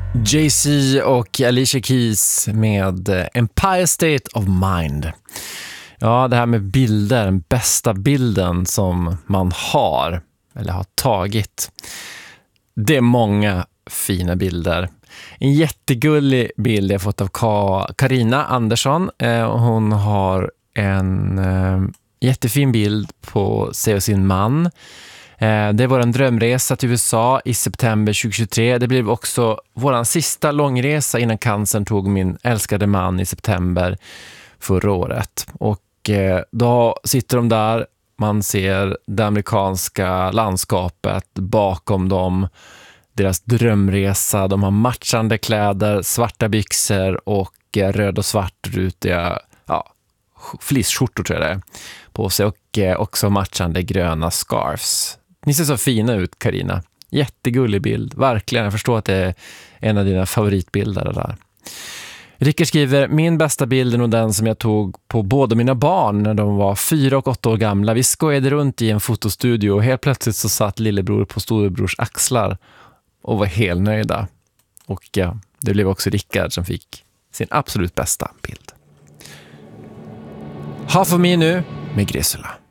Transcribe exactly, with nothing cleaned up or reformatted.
Jay-Z och Alicia Keys med Empire State of Mind. Ja, det här med bilder, den bästa bilden som man har eller har tagit. Det är många fina bilder. En jättegullig bild jag fått av Karina Andersson. Hon har en jättefin bild på sig och sin man. Det var en drömresa till U S A i september tjugohundratjugotre. Det blev också våran sista långresa innan cancern tog min älskade man i september förra året. Och då sitter de där, man ser det amerikanska landskapet bakom dem, deras drömresa. De har matchande kläder, svarta byxor och röd och svart rutiga, ja, fleeceskjortor tror jag det är, på sig, och också matchande gröna scarfs. Ni ser så fina ut, Karina. Jättegullig bild, verkligen. Jag förstår att det är en av dina favoritbilder där. Rickard skriver, min bästa bild är nog den som jag tog på båda mina barn när de var fyra och åtta år gamla. Vi skojade runt i en fotostudio och helt plötsligt så satt lillebror på storebrors axlar och var helt nöjda. Och ja, det blev också Rickard som fick sin absolut bästa bild. Ha för mig nu med Grisula.